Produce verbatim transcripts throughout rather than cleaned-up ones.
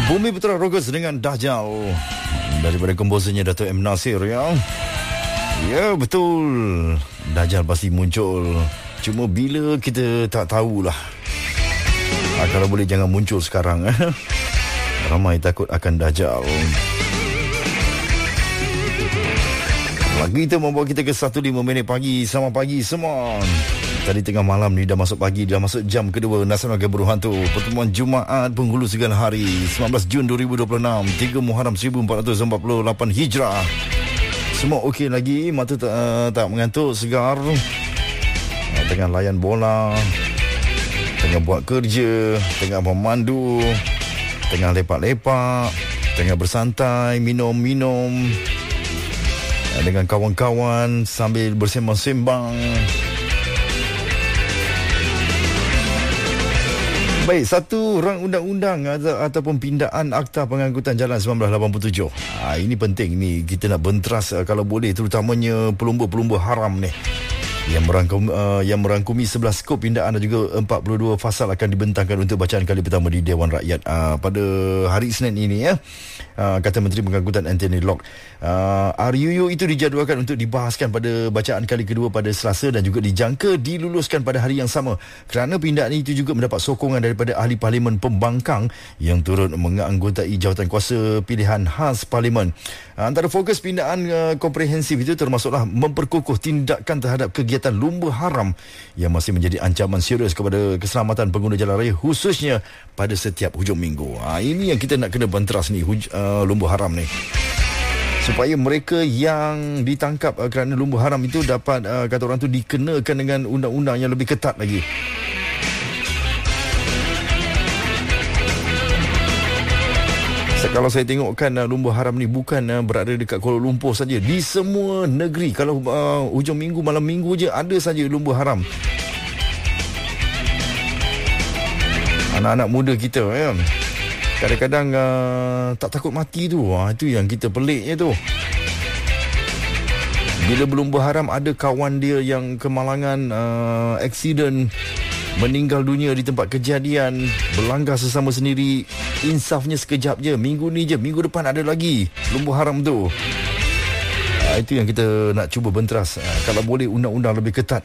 Bumi Putra Rockers dengan Dajjal daripada komposernya Dato' M. Nasir ya. Ya betul, Dajjal pasti muncul. Cuma bila kita tak tahulah. ha, Kalau boleh jangan muncul sekarang. Ramai takut akan Dajjal. Lagu itu membawa kita ke satu lima minit pagi. Selamat pagi semua. Tadi tengah malam ni dah masuk pagi, dah masuk jam kedua Nasional Keburu Hantu. Pertemuan Jumaat Penghulu Segala Hari sembilan belas Jun dua ribu dua puluh enam, tiga Muharram seribu empat ratus empat puluh lapan Hijrah. Semua okey lagi, mata tak, uh, tak mengantuk, segar. uh, Tengah layan bola, tengah buat kerja, tengah memandu, tengah lepak-lepak, tengah bersantai, minum-minum uh, dengan kawan-kawan sambil bersembang-sembang. Baik, satu rang undang-undang atau, ataupun pindaan Akta Pengangkutan Jalan seribu sembilan ratus lapan puluh tujuh. Ha, ini penting ni, kita nak benteras uh, kalau boleh, terutamanya pelumba-pelumba haram ni. Yang merangkum, uh, yang merangkumi sebelas skop pindaan dan juga empat puluh dua fasal akan dibentangkan untuk bacaan kali pertama di Dewan Rakyat uh, pada hari Isnin ini ya. Uh, kata Menteri Pengangkutan Anthony Locke. Uh, R U U itu dijadualkan untuk dibahaskan pada bacaan kali kedua pada Selasa dan juga dijangka diluluskan pada hari yang sama. Kerana pindaan itu juga mendapat sokongan daripada ahli Parlimen Pembangkang yang turut menganggotai jawatan kuasa pilihan khas Parlimen. Uh, antara fokus pindaan uh, komprehensif itu termasuklah memperkukuh tindakan terhadap kegiatan lumba haram yang masih menjadi ancaman serius kepada keselamatan pengguna jalan raya, khususnya pada setiap hujung minggu. Ha, ini yang kita nak kena benteras ni, huj, uh, lumba haram ni, supaya mereka yang ditangkap uh, kerana lumba haram itu dapat uh, kata orang tu dikenakan dengan undang-undang yang lebih ketat lagi. Kalau saya tengokkan uh, lumba haram ni bukan uh, berada dekat Kuala Lumpur saja, di semua negeri. Kalau uh, hujung minggu, malam minggu je ada saja lumba haram. Anak-anak muda kita ya, kadang-kadang uh, tak takut mati tu. uh, Itu yang kita peliknya tu. Bila berlumba haram, ada kawan dia yang kemalangan, uh, aksiden, meninggal dunia di tempat kejadian, berlanggar sesama sendiri. Insafnya sekejap je, minggu ni je, minggu depan ada lagi lumba haram tu. ha, Itu yang kita nak cuba benteras. ha, Kalau boleh undang-undang lebih ketat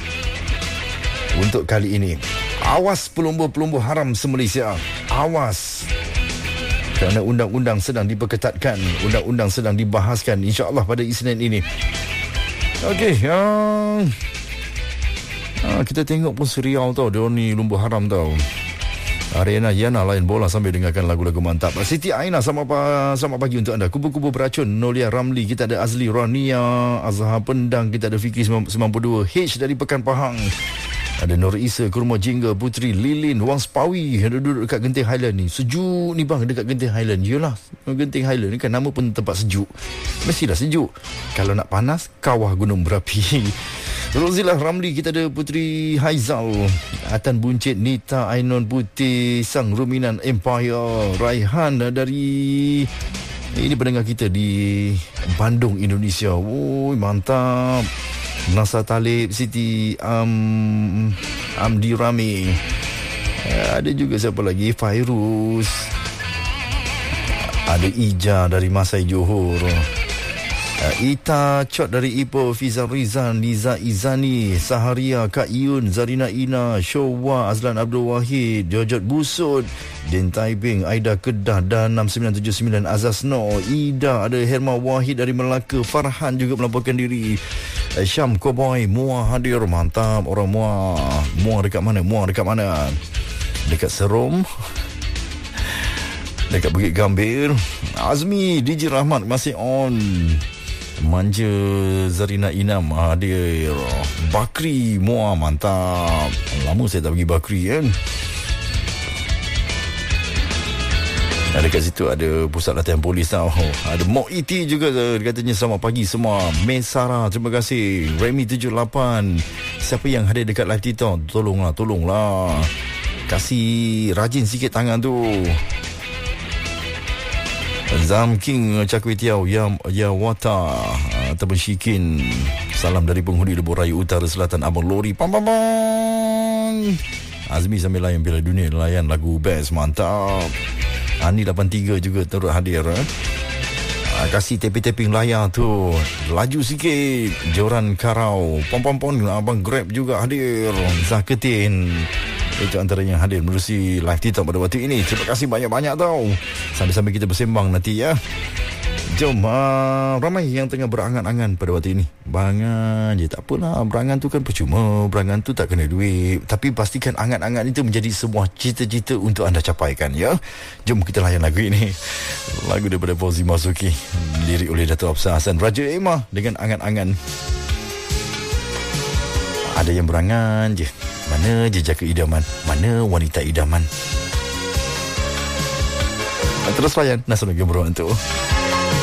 untuk kali ini. Awas pelumba-pelumba haram se-Malaysia, awas. Kerana undang-undang sedang diperketatkan, undang-undang sedang dibahaskan, insya-Allah pada Isnin ini. Okey, uh, uh, kita tengok pun serial tau, dia ni lumba haram tau. Arena Yana lain bola sambil dengarkan lagu-lagu mantap. Siti Aina, selamat, selamat pagi untuk anda. Kubu-kubu beracun, Nolia Ramli, kita ada Azli Rania, Azhar Pendang, kita ada Fikri sembilan puluh dua, H dari Pekan Pahang, ada Nur Isa, Kurma Jingga, Putri Lilin, Wang Sepawi, ada duduk dekat Genting Highland ni. Sejuk ni bang, dekat Genting Highland. Yelah, Genting Highland ni kan nama pun tempat sejuk, mestilah sejuk. Kalau nak panas, kawah gunung berapi. Rozilah Ramli, kita ada Putri Haizal, Atan Buncit, Nita Ainon Putih, Sang Ruminan Empire, Raihan dari ini pendengar kita di Bandung, Indonesia. Woi, mantap. Nasa Talib, Siti um, Amdi Rami, ada juga siapa lagi, Fairuz, ada Ija dari Masai Johor, Ita Chot dari Ipoh, Fizal Rizal, Niza Izani, Saharia, Kak Yun, Zarina Ina, Showa, Azlan Abdul Wahid, Jojot Busut, Din Taibing, Aida Kedah dan enam sembilan tujuh sembilan Azaz No, Ida, ada Herma Wahid dari Melaka, Farhan juga melaporkan diri, Syam Koboy, Muar hadir, mantap. Orang Muar, Muar dekat mana? Muar dekat mana? Dekat Serom, dekat Bukit Gambir. Azmi, D J Rahmat masih on. Manja Zarina Inam hadir. Bakri Muar, mantap. Lama saya tak pergi Bakri kan. Dekat situ ada pusat latihan polis tau. Ada Mok Iti juga, katanya selamat pagi semua. Mesara, terima kasih. Remy tujuh lapan, siapa yang hadir dekat live TikTok, tolonglah, tolonglah kasih rajin sikit tangan tu. Zam King, Cakwe Tiaw, Ya, ya Wata ataupun Shikin, salam dari penghuni Lebuh Raya Utara Selatan, Abang Lori. Pam pam pam. Azmi sambil layan Piala Dunia, layan lagu best, mantap. Hani lapan tiga juga turut hadir. Eh? Ha, kasih tapping-tapping layar tu. Laju sikit. Joran Karau. Pom-pom-pom. Abang Grab juga hadir. Zah Ketin. Itu antaranya hadir menerusi live TikTok pada waktu ini. Terima kasih banyak-banyak tau. Sambil-sambil kita bersembang nanti ya. Jom, uh, ramai yang tengah berangan-angan pada waktu ini. Berangan je, tak apalah. Berangan tu kan percuma. Berangan tu tak kena duit. Tapi pastikan angan-angan itu menjadi sebuah cita-cita untuk anda capaikan, ya. Jom kita layan lagu ini. Lagu daripada Fauzi Masuki. Lirik oleh Dato' Hafsah Hassan. Raja Emma dengan angan-angan. Ada yang berangan je. Mana jejak keidaman? Mana wanita idaman? Terus layan Nasional Gembrong untuk